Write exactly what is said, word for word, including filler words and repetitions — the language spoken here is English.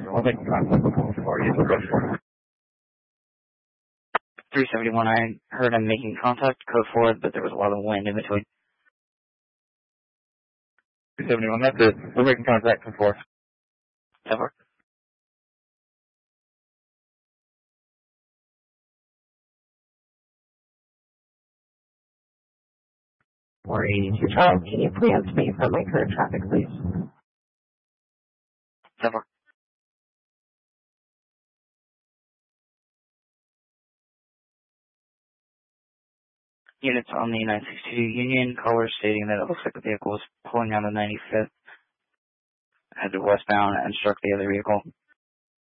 We'll make contact with code four. Use the code four. three seventy-one, I heard him making contact, code four, but there was a lot of wind in between. three seventy-one, that's it. We're making contact with four. Over. four eighty-two Charles, can you plan to me from my current traffic, please? Over. Units on the nine sixty-two Union, caller stating that it looks like the vehicle was pulling on the ninety-fifth, headed westbound and struck the other vehicle.